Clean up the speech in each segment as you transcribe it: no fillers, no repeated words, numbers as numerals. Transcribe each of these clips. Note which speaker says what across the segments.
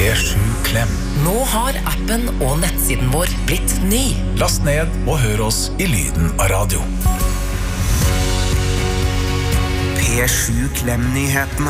Speaker 1: P7 Klem.
Speaker 2: Nå har appen og nettsiden vår blitt ny.
Speaker 1: Last ned og hør oss i lyden av radio.
Speaker 3: P7 Klem-nyhetene.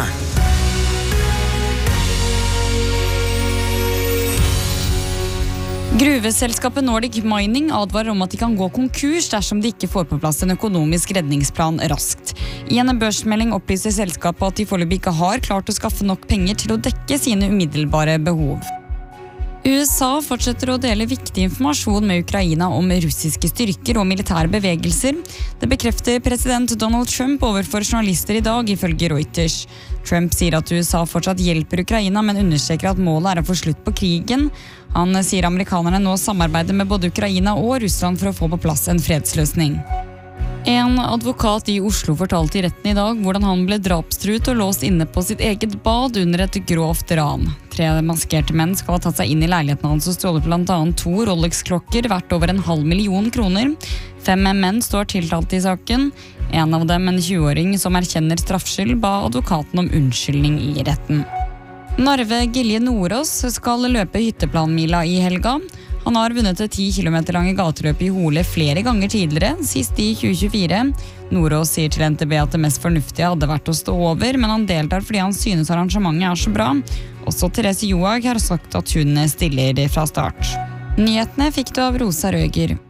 Speaker 4: Gruveselskapet Nordic Mining advarer om at de kan gå konkurs dersom de ikke får på plass en økonomisk redningsplan raskt. I en børsmelding opplyser selskapet at de foreløpig ikke har klart å skaffe nok penger til å dekke sine umiddelbare behov. USA fortsetter å dele viktig informasjon med Ukraina om russiske styrker og militære bevegelser. Det bekrefter president Donald Trump overfor journalister i dag, ifølge Reuters. Trump sier at USA fortsatt hjelper Ukraina, men understreker at målet å få slutt på krigen. Han sier amerikanerne nå samarbeider med både Ukraina og Russland for å få på plass en fredsløsning. En advokat i Oslo fortalte i retten i dag hvordan han ble drapstruet og låst inne på sitt eget bad under et grovt ran. 3 maskerte menn skal ha tatt seg inn i leiligheten hans og stjålet blant annet 2 Rolex-klokker verdt over 500 000 kroner. 5 menn står tiltalt i saken. En av dem, en 20-åring som erkjenner straffskyld, ba advokaten om unnskyldning i retten. Narve Gilje Nordås skal løpe hytteplanmila i helga. Han har vunnet det 10 kilometer lange gateløpet i Hole flere ganger tidligere, sist i 2024. Nordås sier til NTB at det mest fornuftige hadde vært å stå over, men han deltar fordi han synes arrangementet er så bra. Også Therese Johaug har sagt at hun stiller fra start. Nyhetene fikk du av Rosa Røger.